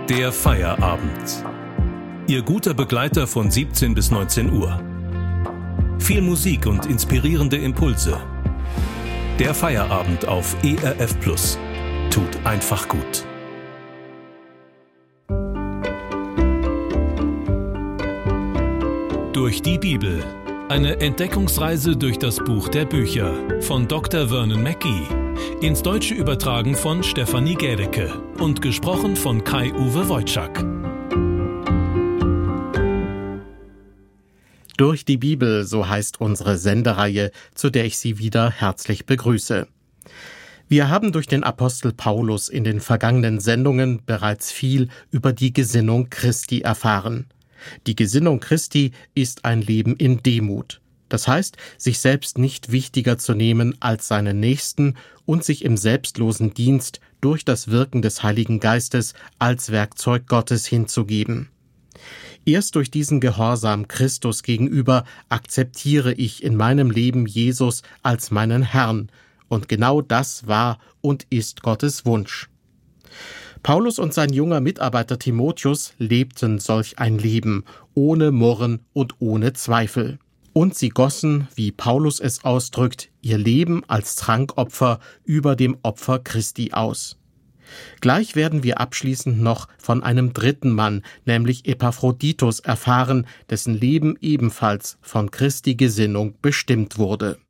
Der Feierabend. Ihr guter Begleiter von 17 bis 19 Uhr. Viel Musik und inspirierende Impulse. Der Feierabend auf ERF Plus. Tut einfach gut. Durch die Bibel. Eine Entdeckungsreise durch das Buch der Bücher von Dr. Vernon Mackey. Ins Deutsche übertragen von Stefanie Gädecke und gesprochen von Kai-Uwe Wojczak. Durch die Bibel, so heißt unsere Sendereihe, zu der ich Sie wieder herzlich begrüße. Wir haben durch den Apostel Paulus in den vergangenen Sendungen bereits viel über die Gesinnung Christi erfahren. Die Gesinnung Christi ist ein Leben in Demut. Das heißt, sich selbst nicht wichtiger zu nehmen als seinen Nächsten und sich im selbstlosen Dienst durch das Wirken des Heiligen Geistes als Werkzeug Gottes hinzugeben. Erst durch diesen Gehorsam Christus gegenüber akzeptiere ich in meinem Leben Jesus als meinen Herrn, und genau das war und ist Gottes Wunsch. Paulus und sein junger Mitarbeiter Timotheus lebten solch ein Leben, ohne Murren und ohne Zweifel. Und sie gossen, wie Paulus es ausdrückt, ihr Leben als Trankopfer über dem Opfer Christi aus. Gleich werden wir abschließend noch von einem dritten Mann, nämlich Epaphroditus, erfahren, dessen Leben ebenfalls von Christi Gesinnung bestimmt wurde.